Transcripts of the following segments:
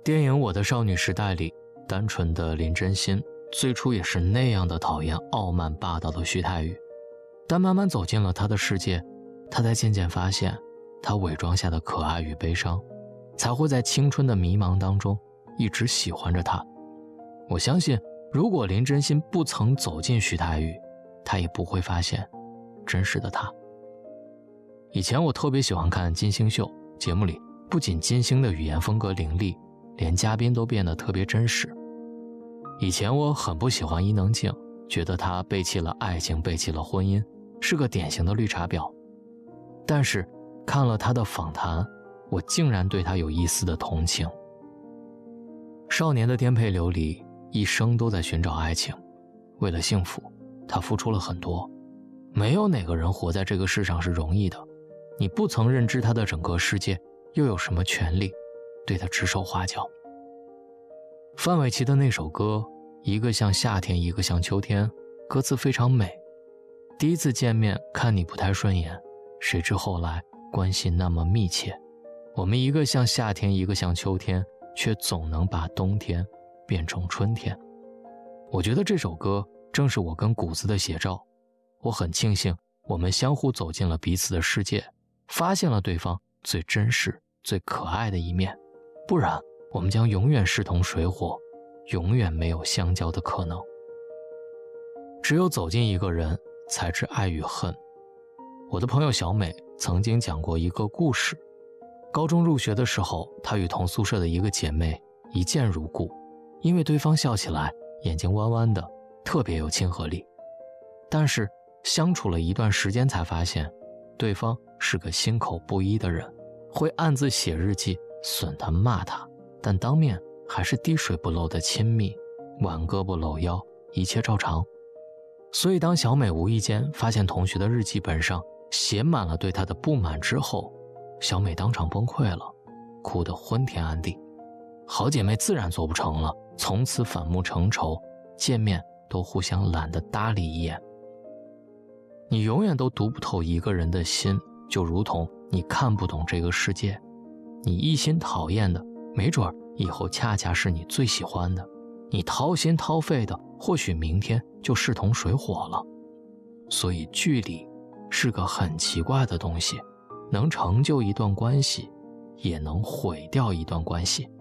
电影《我的少女时代》里，单纯的林真心最初也是那样的讨厌傲慢霸道的徐太宇，但慢慢走进了他的世界，他才渐渐发现他伪装下的可爱与悲伤，才会在青春的迷茫当中一直喜欢着他。我相信如果林真心不曾走进徐太宇，他也不会发现真实的他。以前我特别喜欢看金星秀，节目里不仅金星的语言风格凌厉，连嘉宾都变得特别真实。以前我很不喜欢伊能静，觉得她背弃了爱情，背弃了婚姻，是个典型的绿茶婊。但是看了她的访谈，我竟然对她有一丝的同情。少年的颠沛流离，一生都在寻找爱情，为了幸福，他付出了很多。没有哪个人活在这个世上是容易的，你不曾认知他的整个世界，又有什么权利对他指手画脚？范玮琪的那首歌，一个像夏天，一个像秋天，歌词非常美。第一次见面看你不太顺眼，谁知后来关系那么密切。我们一个像夏天，一个像秋天，却总能把冬天变成春天。我觉得这首歌正是我跟谷子的写照。我很庆幸我们相互走进了彼此的世界，发现了对方最真实最可爱的一面，不然我们将永远势同水火，永远没有相交的可能。只有走进一个人，才知爱与恨。我的朋友小美曾经讲过一个故事。高中入学的时候，她与同宿舍的一个姐妹一见如故，因为对方笑起来眼睛弯弯的，特别有亲和力。但是相处了一段时间才发现，对方是个心口不一的人，会暗自写日记损他骂他，但当面还是滴水不漏的亲密，挽胳膊搂腰，一切照常。所以当小美无意间发现同学的日记本上写满了对她的不满之后，小美当场崩溃了，哭得昏天暗地。好姐妹自然做不成了，从此反目成仇，见面都互相懒得搭理一眼。你永远都读不透一个人的心，就如同你看不懂这个世界。你一心讨厌的，没准以后恰恰是你最喜欢的。你掏心掏肺的，或许明天就势同水火了。所以距离是个很奇怪的东西，能成就一段关系，也能毁掉一段关系。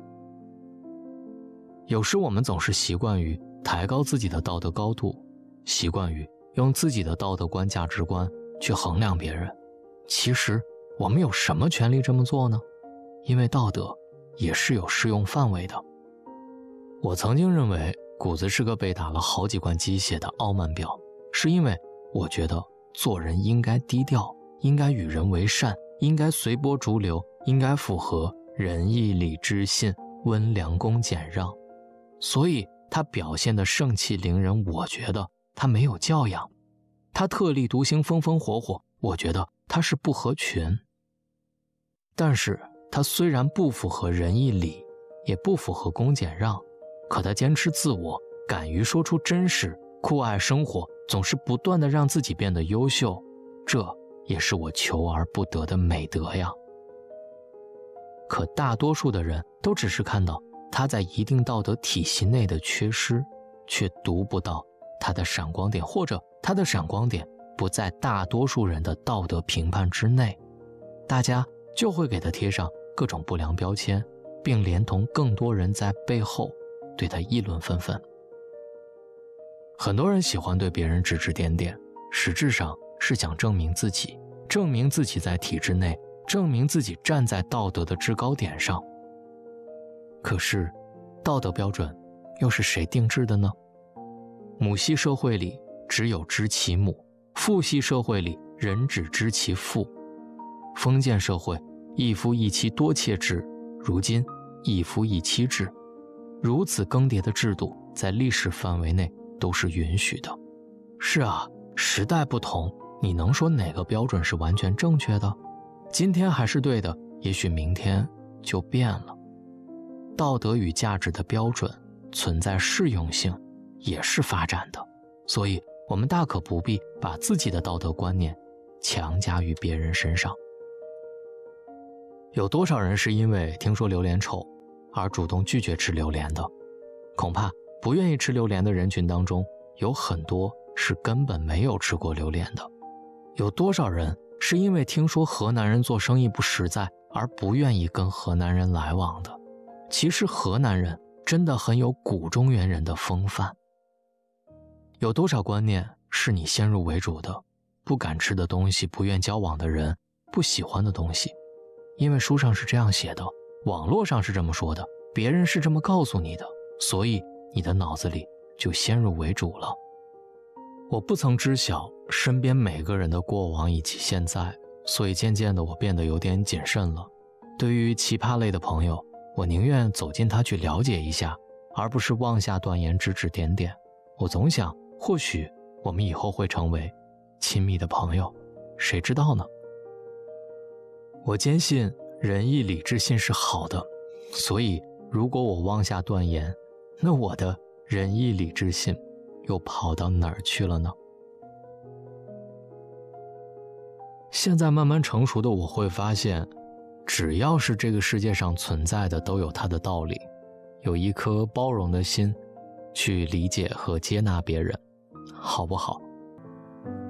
有时我们总是习惯于抬高自己的道德高度，习惯于用自己的道德观价值观去衡量别人。其实我们有什么权利这么做呢？因为道德也是有适用范围的。我曾经认为谷子是个被打了好几罐鸡血的傲慢婊，是因为我觉得做人应该低调，应该与人为善，应该随波逐流，应该符合仁义礼智信温良恭俭让。所以他表现得盛气凌人，我觉得他没有教养。他特立独行，风风火火，我觉得他是不合群。但是他虽然不符合仁义礼，也不符合恭俭让，可他坚持自我，敢于说出真实，酷爱生活，总是不断地让自己变得优秀，这也是我求而不得的美德呀。可大多数的人都只是看到他在一定道德体系内的缺失，却读不到他的闪光点，或者他的闪光点不在大多数人的道德评判之内，大家就会给他贴上各种不良标签，并连同更多人在背后对他议论纷纷。很多人喜欢对别人指指点点，实质上是想证明自己，证明自己在体制内，证明自己站在道德的制高点上。可是道德标准又是谁定制的呢？母系社会里只有知其母，父系社会里人只知其父。封建社会一夫一妻多妾制，如今一夫一妻制，如此更迭的制度在历史范围内都是允许的。是啊，时代不同，你能说哪个标准是完全正确的？今天还是对的，也许明天就变了。道德与价值的标准存在适用性，也是发展的，所以我们大可不必把自己的道德观念强加于别人身上。有多少人是因为听说榴莲丑， 而主动拒绝吃榴莲的。恐怕不愿意吃榴莲的人群当中，有很多是根本没有吃过榴莲的。有多少人是因为听说河南人做生意不实在而不愿意跟河南人来往的？其实河南人真的很有古中原人的风范。有多少观念是你先入为主的，不敢吃的东西，不愿交往的人，不喜欢的东西，因为书上是这样写的，网络上是这么说的，别人是这么告诉你的，所以你的脑子里就先入为主了。我不曾知晓身边每个人的过往以及现在，所以渐渐的我变得有点谨慎了。对于奇葩类的朋友，我宁愿走近他去了解一下，而不是妄下断言指指点点。我总想，或许我们以后会成为亲密的朋友，谁知道呢？我坚信仁义礼智信是好的，所以如果我妄下断言，那我的仁义礼智信又跑到哪儿去了呢？现在慢慢成熟的我会发现，只要是这个世界上存在的都有它的道理，有一颗包容的心去理解和接纳别人，好不好？